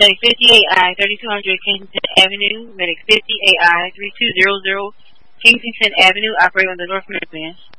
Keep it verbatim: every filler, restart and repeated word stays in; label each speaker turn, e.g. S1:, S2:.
S1: Medic fifty-eight I, thirty-two hundred Kensington Avenue. Medic fifty-eight I, thirty-two hundred Kensington Avenue, operate on the North Midland.